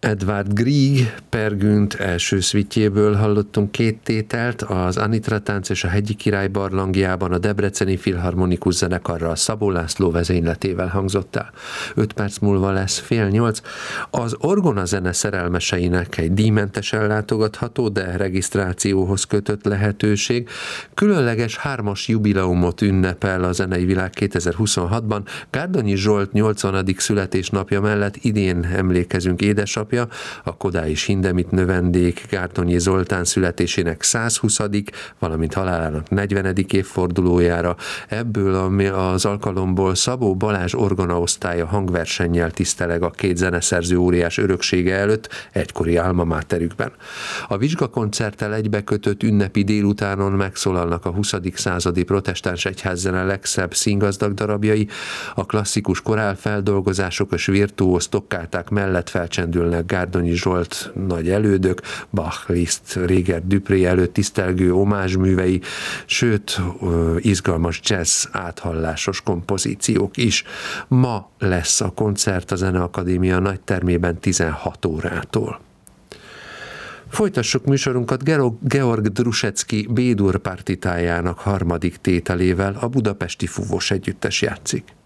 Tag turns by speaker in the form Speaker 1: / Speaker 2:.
Speaker 1: Edvard Grieg Per Gynt első szvitjéből hallottunk két tételt, az Anitra tánc és a Hegyi Király barlangjában a Debreceni Filharmonikus Zenekarral Szabó László vezényletével hangzott el. 5 perc múlva lesz 7:30. Az Orgona zene szerelmeseinek egy díjmentes ellátogatható, de regisztrációhoz kötött lehetőség. Különleges 3-as jubileumot ünnepel a zenei világ 2026-ban. Gárdonyi Zsolt 80. születésnapja mellett idén emlékezünk édesapja, a Kodály Hindemith növendék Gárdonyi Zoltán születésének 120., valamint halálának 40. évfordulójára. Ebből az alkalomból Szabó Balázs orgonaosztálya hangversennyel tiszteleg a két zeneszerző óriás öröksége előtt egykori alma materükben. A vizsgakoncerttel egybekötött ünnepi délutánon megszólalnak a 20. századi protestáns egyházzene legszebb színgazdag darabjai, a klasszikus korálfeldolgozások és virtuóz tokkálták mellett felcsendülnek Gárdonyi Zsolt nagy elődök, Bach, Liszt, Réger, Dupré előtt tisztelgő omázsművei, sőt, izgalmas jazz áthallásos kompozíciók is. Ma lesz a koncert a Zeneakadémia nagytermében 16 órától. Folytassuk műsorunkat Georg Drusecki B-dur partitájának 3. tételével, a Budapesti Fúvós Együttes játszik.